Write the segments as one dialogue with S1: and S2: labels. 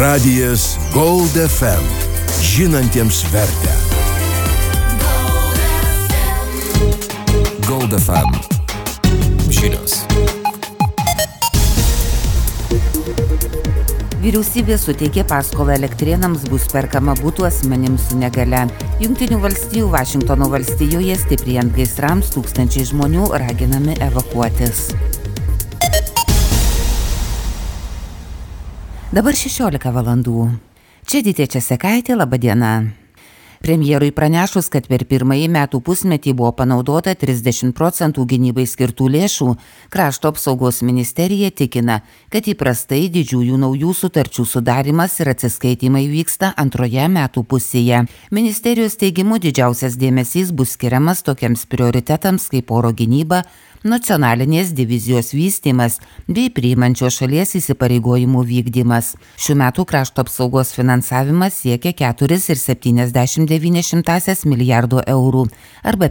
S1: Radijas Gold FM. Žinantiems vertę. Gold FM. Žinios.
S2: Vyriausybė suteikė paskolą Elektrėnams, bus perkama butų asmenims su negale. Jungtinių valstijų Vašingtono valstijoje stiprėjant gaisrams tūkstančiai žmonių raginami evakuotis. Dabar 16 valandų. Čia Dytė Česekaitė, laba diena. Premjerui pranešus, kad per pirmąjį metų pusmetį buvo panaudota 30% gynybai skirtų lėšų, Krašto apsaugos ministerija tikina, kad įprastai didžiųjų naujų sutarčių sudarimas ir atsiskaitimai vyksta antroje metų pusėje. Ministerijos teigimu didžiausias dėmesys bus skiriamas tokiems prioritetams kaip oro gynyba, nacionalinės divizijos vystymas bei priimančios šalies įsipareigojimų vykdymas. Šių metų krašto apsaugos finansavimas siekia 4,79 milijardo eurų arba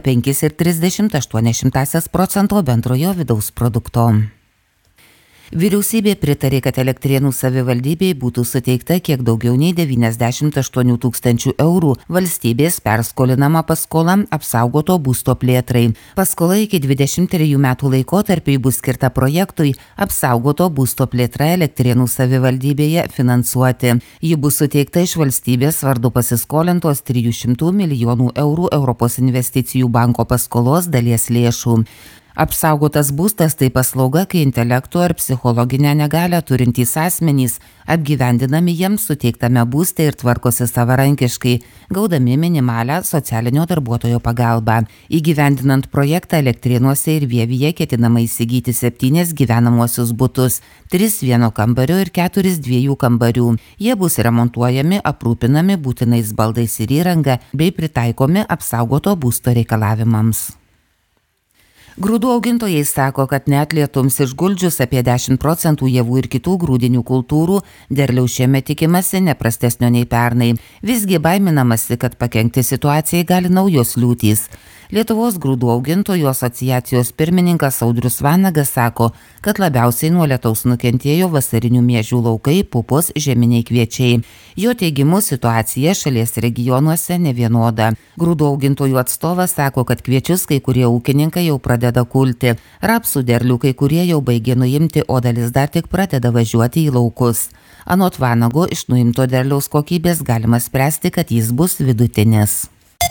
S2: 5,38% bendrojo vidaus produkto. Vyriausybė pritarė, kad Elektrėnų savivaldybei būtų suteikta kiek daugiau nei 98 tūkstančių eurų valstybės perskolinama paskola apsaugoto būsto plėtrai. Paskola iki 23 metų laikotarpiui bus skirta projektui apsaugoto būsto plėtra Elektrėnų savivaldybėje finansuoti. Ji bus suteikta iš valstybės vardu pasiskolintos 300 milijonų eurų Europos investicijų banko paskolos dalies lėšų. Apsaugotas būstas tai paslauga, kai intelekto ar psichologinę negalią turintys asmenys apgyvendinami jiems suteiktame būste ir tvarkosi savarankiškai, gaudami minimalią socialinio darbuotojo pagalbą. Įgyvendinant projektą Elektrėnuose ir Vievyje ketinama įsigyti 7 gyvenamuosius butus, 3 vieno kambario ir 4 2 kambarių. Jie bus remontuojami, aprūpinami būtinais baldais ir įranga bei pritaikomi apsaugoto būsto reikalavimams. Grūdų augintojai sako, kad net lietums išguldžius apie 10% javų ir kitų grūdinių kultūrų, derliaus šiemet tikimasi neprastesnio nei pernai. Visgi baiminamasi, kad pakenkti situacijai gali naujos liūtys. Lietuvos grūdų augintojų asociacijos pirmininkas Audrius Vanagas sako, kad labiausiai nuo lietaus nukentėjo vasarinių miežių laukai, pupos, žieminiai kviečiai. Jo teigimu situacija šalies regionuose nevienoda. Grūdų augintojų atstovas sako, kad kviečius kai kurie ūkininkai jau pradeda kulti. Rapsų derlių kai kurie jau baigė nuimti, o dalis dar tik pradeda važiuoti į laukus. Anot Vanago, iš nuimto derliaus kokybės galima spręsti, kad jis bus vidutinis.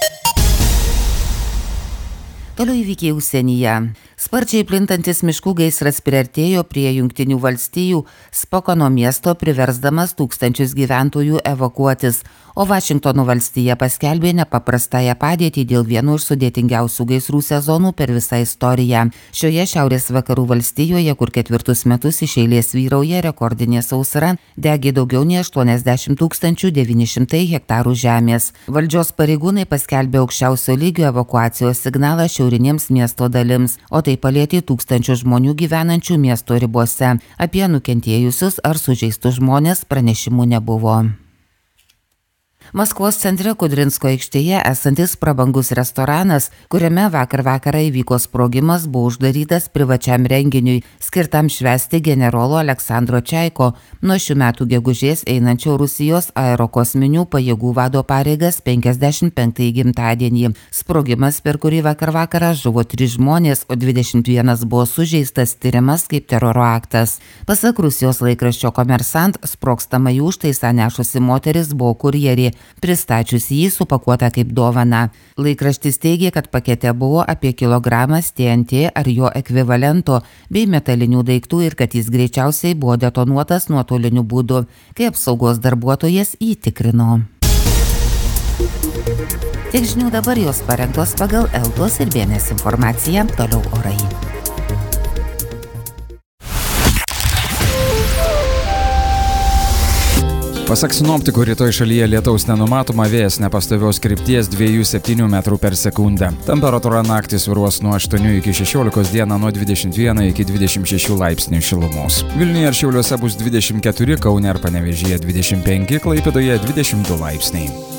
S2: Toliau įvykiai užsienyje. Sparčiai plintantis miškų gaisras priartėjo prie Jungtinių valstijų Spokono miesto, priversdamas tūkstančius gyventojų evakuotis, o Vašingtono valstija paskelbė nepaprastąją padėtį dėl vieno iš sudėtingiausių gaisrų sezonų per visą istoriją. Šioje šiaurės vakarų valstijoje, kur 4 metus iš eilės vyrauja rekordinė sausra, degė daugiau nei 80 900 hektarų žemės. Valdžios pareigūnai paskelbė aukščiausio lygio evakuacijos signalą šiaurinėms miesto dalims, o tai palietė tūkstančių žmonių gyvenančių miesto ribose. Apie nukentėjusius ar sužeistus žmonės pranešimų nebuvo. Maskvos centre Kudrinsko aikštėje esantis prabangus restoranas, kuriame vakar vakarą įvyko sprogimas, buvo uždarytas privačiam renginiui, skirtam švęsti generolo Aleksandro Čaiko nuo šių metų gegužės einančio Rusijos aerokosminių pajėgų vado pareigas 55 gimtadienį. Sprogimas, per kurį vakar vakarą žuvo 3 žmonės, o 21 buvo sužeistas, tyriamas kaip teroro aktas. Pasak Rusijos laikraščio Komersant, sprogstamąjį užtaisą nešusi moteris buvo kurjerė, pristačius jį supakuotą kaip dovana. Laikraštis teigė, kad pakete buvo apie kilogramas TNT ar jo ekvivalento bei metalinių daiktų ir kad jis greičiausiai buvo detonuotas nuotoliniu būdu, kai apsaugos darbuotojas jį tikrino. Tiek žinių dabar, jos parengtos pagal Eltos ir BNS informaciją, toliau orai.
S3: Pasak sinoptikų, rytoj šalyje lietaus nenumatoma, vėjas nepastovios krypties 2,7 metrų per sekundę. Temperatūra naktį svyruos nuo 8 iki 16, dieną nuo 21 iki 26 laipsnių šilumos. Vilniuje ir Šiauliuose bus 24, Kaune ir Panevėžyje 25, Klaipėdoje 22 laipsniai.